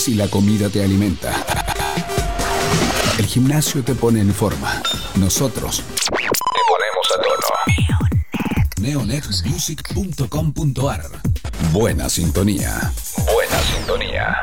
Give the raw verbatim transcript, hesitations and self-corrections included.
Si la comida te alimenta, el gimnasio te pone en forma. Nosotros te ponemos a tono. neonet music punto com punto ar. Buena sintonía. Buena sintonía.